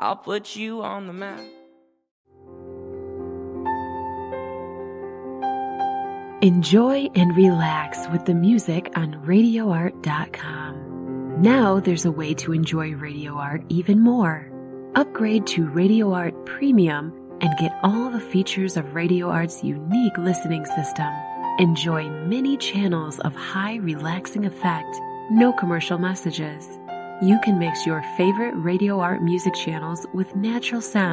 I'll put you on the map. Enjoy and relax with the music on RadioArt.com. Now there's a way to enjoy Radio Art even more. Upgrade to Radio Art Premium and get all the features of Radio Art's unique listening system. Enjoy many channels of high relaxing effect, no commercial messages. You can mix your favorite Radio Art music channels with natural sound